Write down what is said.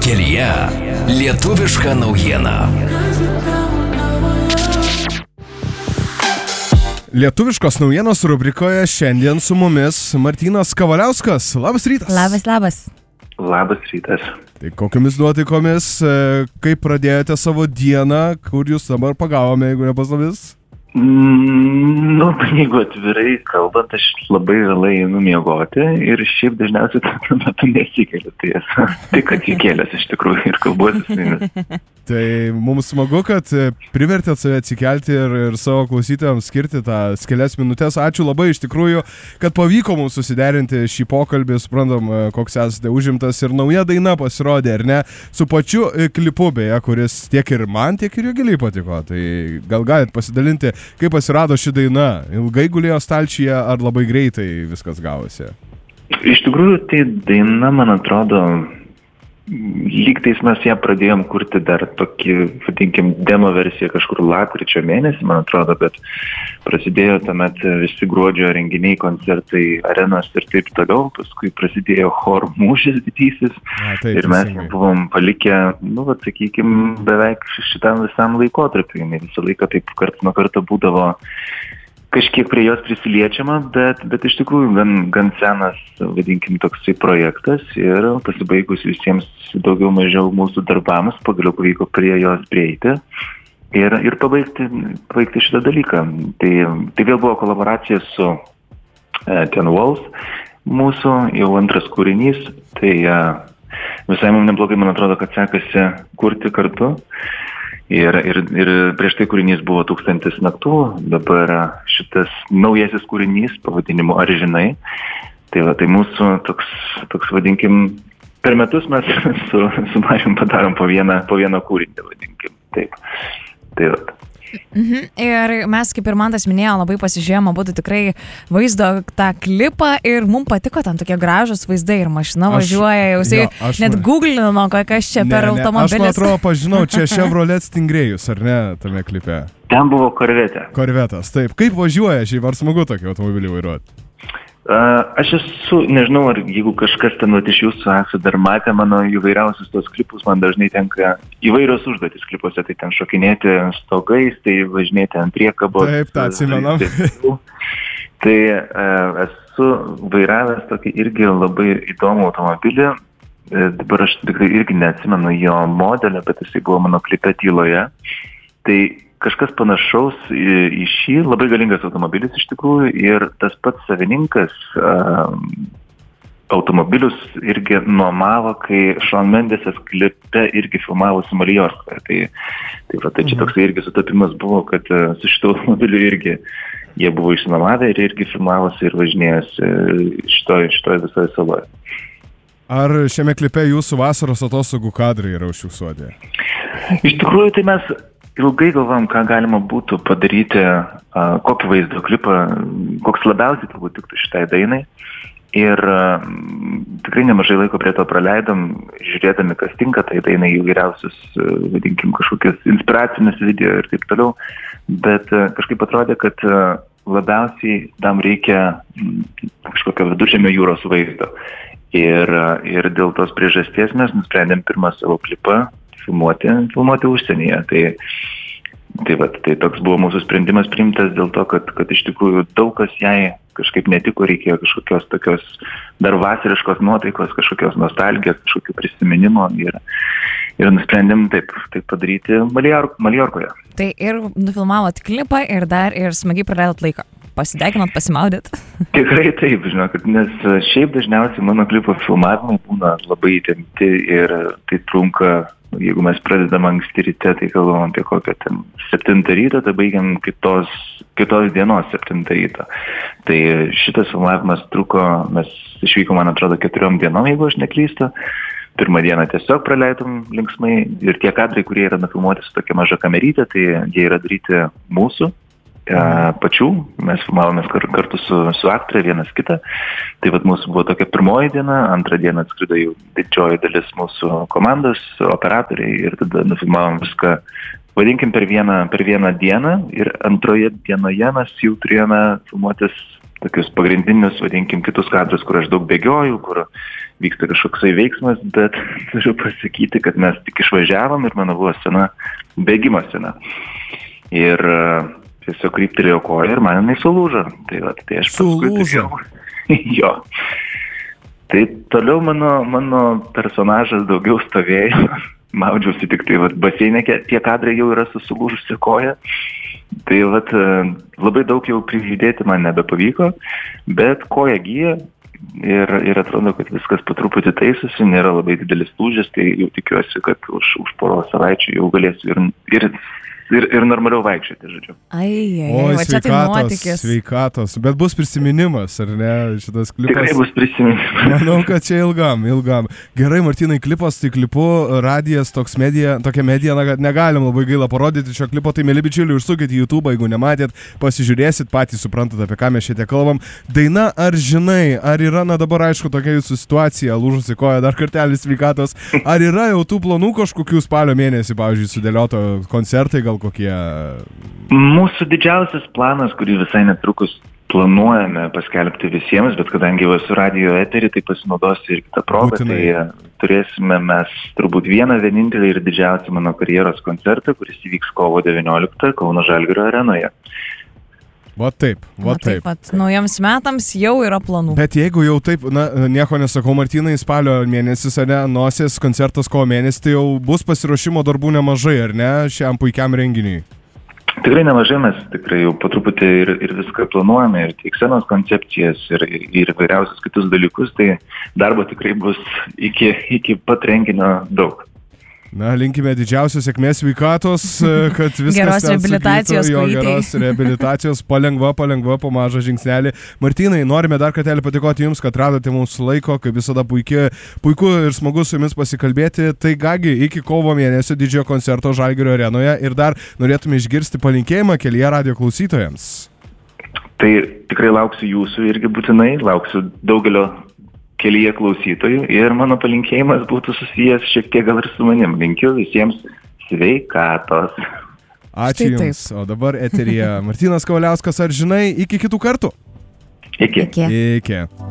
Kelyje lietuviška naujiena. Lietuviškos naujienos rubrikoje šiandien su mumis Martynas Kavaliauskas. Labas rytas. Labas. Labas rytas. Tai kokiamis nuotaikomis, kaip pradėjote savo dieną, kur jūs dabar pagavome, jeigu nepaslaptis? Jeigu atvirai kalbant, aš labai vėlai einu miegoti ir šiaip dažniausiai tuo metu nesikeliu. Tai esu tik atsikėlęs iš tikrųjų ir kalbuosi su jumis. Tai mums smagu, kad privertėt save atsikelti ir savo klausytojams skirti tas kelias minutės. Ačiū labai iš tikrųjų, kad pavyko mums susiderinti šį pokalbį. Suprantam, koks esate užimtas ir nauja daina pasirodė, ar ne? Su pačiu klipu beje, kuris tiek ir man, tiek ir Jogiliai patiko. Tai gal galit pasidalinti, kaip pasirado ši daina? Ilgai gulėjo stalčiuje ar labai greitai viskas gavosi? Iš tikrųjų, tai daina, man atrodo, lygtais mes ją pradėjom kurti dar tokį, vadinkim, demo versiją kažkur lapkričio mėnesį, man atrodo, bet prasidėjo tuomet visi gruodžio renginiai, koncertai, arenos ir taip toliau, paskui prasidėjo chorų mūšis didysis ir mes buvom palikę, sakykim, beveik šitam visam laikotarpiui. Visą laiką taip karts nuo karto būdavo kažkiek prie jos prisiliečiama, bet iš tikrųjų gan senas, vadinkim, toksai projektas ir pasibaigus visiems daugiau mažiau mūsų darbams, pagaliau pavyko prie jos prieiti ir pabaigti šitą dalyką. Tai vėl buvo kolaboracija su Ten Walls, mūsų jau antras kūrinys, tai visai mums neblogai, man atrodo, kad sekasi kurti kartu. Ir prieš tai kūrinys buvo 1000 naktų, dabar šitas naujasis kūrinys pavadinimu Ar žinai. Tai mūsų toks vadinkim, per metus mes su Marium padarom po vieną kūrinį, vadinkim. Taip. Ir mes, kaip ir Mantas minėjo, labai pasižiūrėjom abudu tikrai vaizdo tą klipą ir mums patiko ten tokie gražus vaizdai ir mašina važiuoja, jau net googlino, kas čia per automobilis. Aš man atrodo pažinau, čia Chevrolet Stingrėjus, ar ne, tame klipe? Ten buvo Korvetė. Korvetas, taip. Kaip važiuoja, šiaip ar smagu tokį automobilį vairuoti? Aš esu, nežinau, ar jeigu kažkas ten iš jūsų esate dar matę mano įvairiausius tos klipus, man dažnai tenka įvairios užduotis klipuose, tai ten šokinėti stogais, tai važinėti ant priekabos. Taip, tą atsimenam. Tai esu vairavęs tokį irgi labai įdomų automobilį, dabar aš tikrai irgi neatsimenu jo modelio, bet jisai buvo mano klipe Tyloje. Tai kažkas panašaus į šį, labai galingas automobilis iš tikrųjų ir tas pats savininkas automobilius irgi nuomavo, kai Shawn Mendesas klipe irgi filmavosi Maljorkoje. Tai čia toks irgi sutapimas buvo, kad su šito automobiliu irgi jie buvo išsinuomavę ir irgi filmavosi ir važinėjosi šitoje visoje saloje. Ar šiame klipe jūsų vasaros atostogų kadrai yra užfiksuoti? Iš tikrųjų, tai mes ilgai galvom, ką galima būtų padaryti, kokį vaizdo klipą, koks labiausiai turbūt tiktų šitai dainai. Ir tikrai nemažai laiko prie to praleidom, žiūrėdami, kas tinka tai dainai, įvairiausius, vadinkim, kažkokius inspiracinius video ir taip toliau. Bet kažkaip atrodė, kad labiausiai tam reikia kažkokio Viduržemio jūros vaizdo. Ir dėl tos priežasties mes nusprendėm pirmą savo klipą filmuoti užsienyje. Tai toks buvo mūsų sprendimas priimtas dėl to, kad iš tikrųjų daug kas jai kažkaip netiko, reikėjo kažkokios tokios dar vasariškos nuotaikos, kažkokios nostalgijos, kažkokio prisiminimo ir nusprendėm taip padaryti Maljorkoje. Tai ir nufilmavot klipą ir dar ir smagiai praleidot laiką. Pasideginot, pasimaudėt? Tikrai taip, žinokit, nes šiaip dažniausiai mano klipo filmavimai būna labai įtempti ir tai trunka, jeigu mes pradedam anksti ryte, tai kalbam apie kokią 7 ryto, tai baigiam kitos dienos 7 ryto. Tai šitas filmavimas truko, mes išvykom, man atrodo, 4 dienom, jeigu aš neklystu. Pirmą dieną tiesiog praleidom linksmai ir tie kadrai, kurie yra nufilmuoti su tokia maža kamerytė, tai jie yra daryti mūsų pačių, mes filmavomės kartu su aktorė vienas kitą. Tai mūsų buvo tokia pirmoji diena, antrą dieną atskrido jau didžioji dalis mūsų komandos, operatoriai ir tada nufilmavom viską, vadinkim, per vieną dieną ir antroje dienoje mes jau turėjome filmuotis tokius pagrindinius, vadinkim, kitus kadrus, kur aš daug bėgioju, kur vyksta kažkoksai veiksmas, bet turiu pasakyti, kad mes tik išvažiavom ir mano buvo scena, bėgimo scena. Ir tiesiog kryptelėjo koją ir man jinai sulūžo. Tai aš sulūžo? Jo. Tai toliau mano personažas daugiau stovėjo, maudžiausi tik tai baseinė, tie kadrai jau yra susulūžusi koja. Tai labai daug jau prižydėti man nebepavyko, bet koja gyja ir atrodo, kad viskas po truputį taisosi, nėra labai didelis lūžis, tai jau tikiuosi, kad už poros savaičių jau galėsiu ir normaliau vaikščioti, žodžiu. Oi, sveikatos, bet bus prisiminimas, ar ne, šitas klipas? Tikrai bus prisiminimas. Manau, kad čia ilgam. Gerai, Martynai, klipas, tai klipu, radijas, tokia medija, negalim labai gaila parodyti šio klipo, tai mėly bičiuliai, užsukit į YouTube, jeigu nematėt, pasižiūrėsit, patys suprantat, apie ką mes šitie kalbam. Daina, ar žinai, ar yra, dabar aišku, tokia jūsų situacija, lūžusi koja, dar kartelį sveikatos, ar yra jau tų planų kažkokių spalio mėnesį, pavyzdžiui, sudėlioto koncertai, gal kokie? Mūsų didžiausias planas, kurį visai netrukus planuojame paskelbti visiems, bet kadangi esu radio eterį, tai pasinaudosiu ir kitą progą, tai turėsime mes turbūt vienintelį ir didžiausią mano karjeros koncertą, kuris įvyks kovo 19 Kauno Žalgirio arenoje. Va taip. Naujams metams jau yra planų. Bet jeigu jau taip, nieko nesakau, Martynai, spalio mėnesis, ar ne, nosies koncertas kovo mėnesį, tai jau bus pasiruošimo darbų nemažai, ar ne, šiam puikiam renginiui? Tikrai nemažai, mes tikrai jau po truputį ir viską planuojame, ir tiek scenos koncepcijas, ir vairiausius kitus dalykus, tai darbo tikrai bus iki pat renginio daug. Linkime didžiausios sėkmės, sveikatos, kad viskas geros reabilitacijos, geros reabilitacijos, palengva, po mažą žingsnelį. Martynai, norime dar kartelį padėkoti Jums, kad radote mums laiko, kaip visada puiku ir smagu su Jumis pasikalbėti. Tai gagi, iki kovo mėnesio didžiojo koncerto Žalgirio arenoje ir dar norėtume išgirsti palinkėjimą kelyje radijo klausytojams. Tai tikrai lauksiu Jūsų irgi būtinai, lauksiu daugelio kelyje klausytojų ir mano palinkėjimas būtų susijęs šiek tiek gal ir su manim. Linkiu visiems sveikatos. Ačiū Jums. O dabar eteryje Martynas Kavaliauskas, ar žinai, iki kitų kartų? Iki.